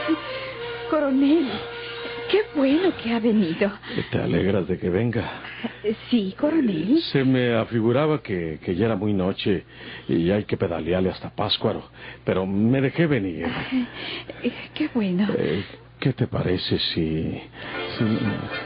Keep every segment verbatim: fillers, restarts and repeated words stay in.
Coronel, qué bueno que ha venido. ¿Te alegras de que venga? Sí, coronel. Se me afiguraba que, que ya era muy noche y hay que pedalearle hasta Pátzcuaro, pero me dejé venir. Eh, qué bueno. Eh, ¿Qué te parece si... si...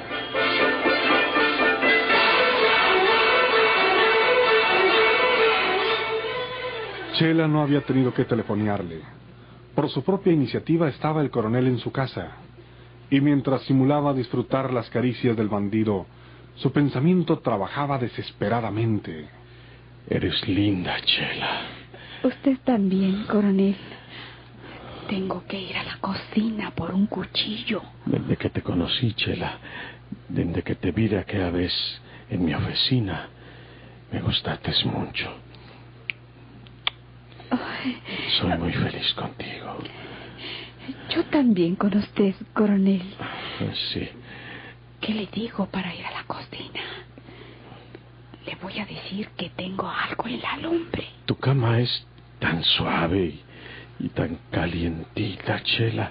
Chela no había tenido que telefonearle. Por su propia iniciativa estaba el coronel en su casa, y mientras simulaba disfrutar las caricias del bandido, su pensamiento trabajaba desesperadamente. Eres linda, Chela. Usted también, coronel. Tengo que ir a la cocina por un cuchillo. Desde que te conocí, Chela, desde que te vi de aquella vez en mi oficina, me gustaste mucho. Ay, Soy muy feliz contigo. yo también con usted, coronel. Sí. ¿Qué le digo para ir a la cocina? Le voy a decir que tengo algo en la lumbre. Tu cama es tan suave y, y tan calientita, Chela,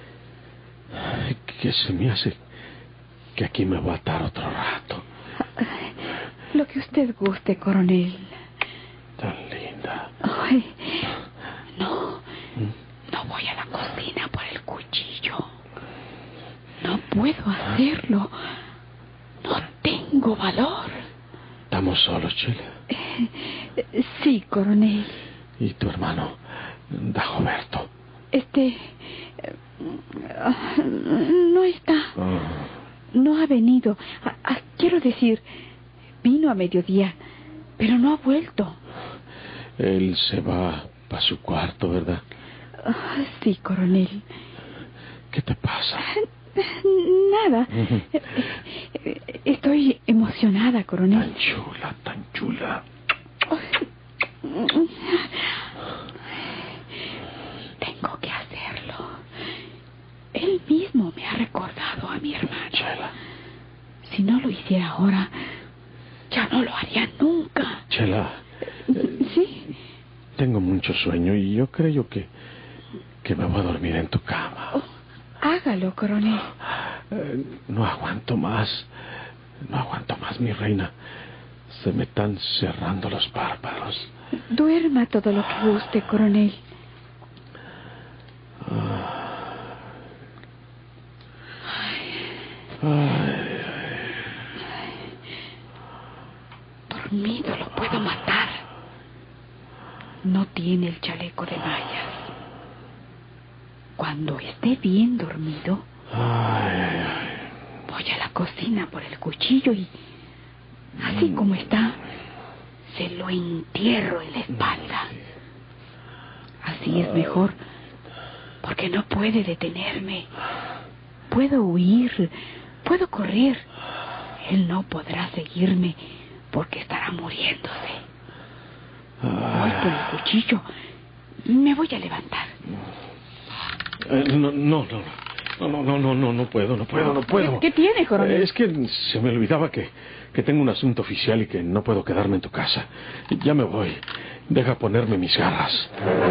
que se me hace que aquí me voy a atar otro rato. Lo que usted guste, coronel. Tan linda. Ay, no, no voy a la cocina por el cuchillo. No puedo hacerlo. No tengo valor. ¿Estamos solos, Chela? Eh, sí, coronel. ¿Y tu hermano, Dagoberto? Este... eh, no está. Oh. No ha venido. Ah, ah, quiero decir, vino a mediodía, pero no ha vuelto. Él se va para su cuarto, ¿verdad? Ah, sí, coronel. ¿Qué te pasa? Nada. Estoy emocionada, coronel. Tan chula, tan chula. Tengo que hacerlo. Él mismo me ha recordado a mi hermano. Chela. Si no lo hiciera ahora, ya no lo haría nunca. Chela. ¿Sí? Tengo mucho sueño y yo creo que, que me voy a dormir en tu cama. Oh, hágalo, coronel. Eh, no aguanto más. No aguanto más, mi reina. Se me están cerrando los párpados. Duerma todo lo que guste, coronel. Ay, Dormido lo puedo matar. No tiene el chaleco de mallas. Cuando esté bien dormido, ay, ay, ay. voy a la cocina por el cuchillo y, así como está, se lo entierro en la espalda. Así es mejor, porque no puede detenerme. Puedo huir, puedo correr. Él no podrá seguirme porque estará muriéndose. Voy por el cuchillo. Me voy a levantar. Eh, no, no, no, no, no, no, no, no, no puedo, no puedo, no puedo. ¿Qué tiene, coronel? Eh, es que se me olvidaba que, que tengo un asunto oficial y que no puedo quedarme en tu casa. Ya me voy. Deja ponerme mis garras.